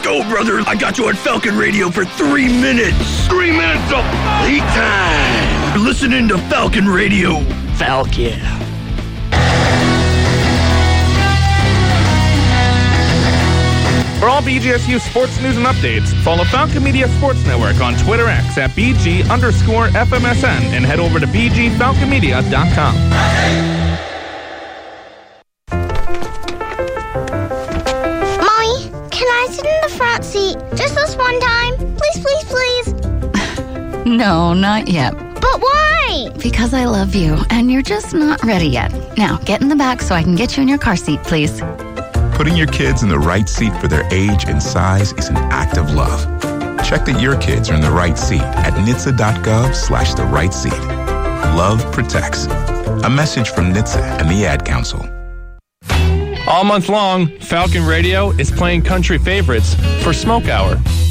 go, brother. I got you on Falcon Radio for 3 minutes. 3 minutes of playtime. You're listening to Falcon Radio. Falcon. For all BGSU sports news and updates, follow Falcon Media Sports Network on Twitter X at BG_FMSN and head over to BGFalconMedia.com. Mommy, can I sit in the front seat just this one time? Please, please, please. No, not yet. But why? Because I love you, and you're just not ready yet. Now, get in the back so I can get you in your car seat, please. Putting your kids in the right seat for their age and size is an act of love. Check that your kids are in the right seat at NHTSA.gov/the right seat. Love protects. A message from NHTSA and the Ad Council. All month long, Falcon Radio is playing country favorites for Smoke Hour.